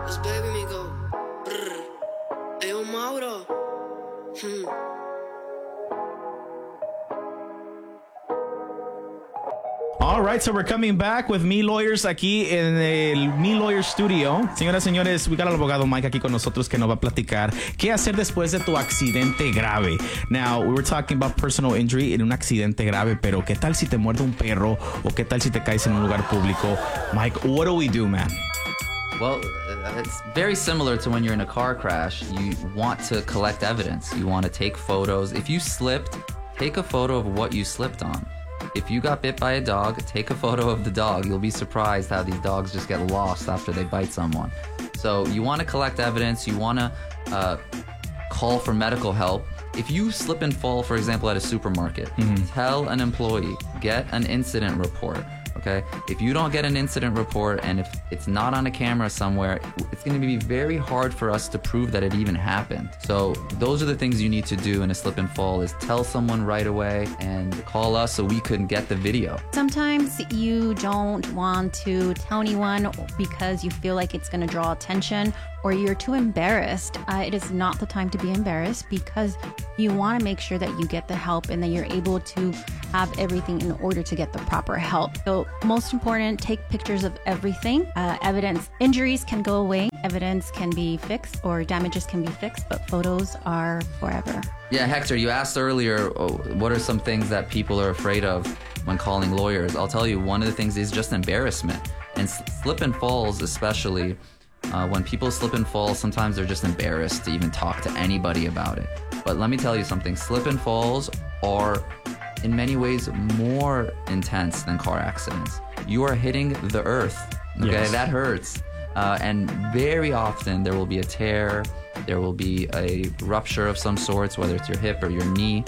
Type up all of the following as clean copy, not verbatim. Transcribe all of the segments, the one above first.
This baby me go. Brr. Ayo, Mauro. All right, so we're coming back with Me Lawyers aquí en el Me Lawyers Studio. Señoras y señores, we got al abogado Mike aquí con nosotros que nos va a platicar qué hacer después de tu accidente grave. Now, we were talking about personal injury en un accidente grave, pero ¿qué tal si te muerde un perro o qué tal si te caes en un lugar público? Mike, what do we do, man? Well, it's very similar to when you're in a car crash. You want to collect evidence. You want to take photos. If you slipped, take a photo of what you slipped on. If you got bit by a dog, take a photo of the dog. You'll be surprised how these dogs just get lost after they bite someone. So you want to collect evidence. You want to call for medical help. If you slip and fall, for example, at a supermarket, tell an employee, get an incident report. Okay? If you don't get an incident report and if it's not on a camera somewhere, it's going to be very hard for us to prove that it even happened. So those are the things you need to do in a slip and fall is tell someone right away and call us so we can get the video. Sometimes you don't want to tell anyone because you feel like it's going to draw attention or you're too embarrassed. It is not the time to be embarrassed because you want to make sure that you get the help and that you're able to have everything in order to get the proper help. So most important, take pictures of everything. Evidence, injuries can go away. Evidence can be fixed or damages can be fixed, but photos are forever. Yeah, Hector, you asked earlier, what are some things that people are afraid of when calling lawyers? I'll tell you, one of the things is just embarrassment. And slip and falls especially, when people slip and fall, sometimes they're just embarrassed to even talk to anybody about it. But let me tell you something, slip and falls are in many ways more intense than car accidents. You are hitting the earth, okay? Yes. That hurts. And very often there will be a tear, there will be a rupture of some sorts, whether it's your hip or your knee.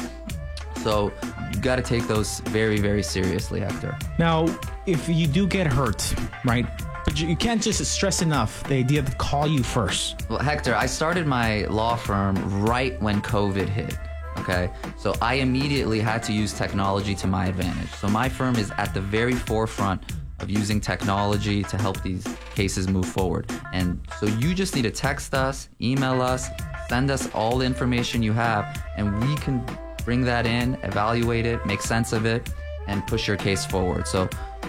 So you got to take those very, very seriously, Hector. Now, if you do get hurt, right? But you can't just stress enough the idea to call you first. Well, Hector, I started my law firm right when COVID hit. Okay, so I immediately had to use technology to my advantage. So my firm is at the very forefront of using technology to help these cases move forward. And so you just need to text us, email us, send us all the information you have, and we can bring that in, evaluate it, make sense of it, and push your case forward. So,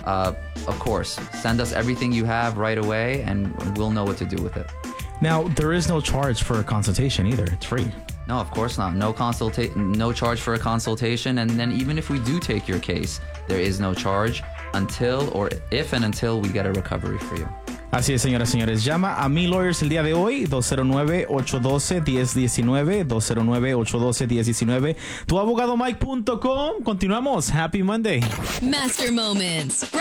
of course, send us everything you have right away, and we'll know what to do with it. Now, there is no charge for a consultation either. It's free. No, of course not. No charge for a consultation. And then even if we do take your case, there is no charge until or if and until we get a recovery for you. Así es, señoras y señores. Llama a Me Lawyers el día de hoy, 209-812-1019, 209-812-1019. TuAbogadoMike.com. Continuamos. Happy Monday. Master Moments.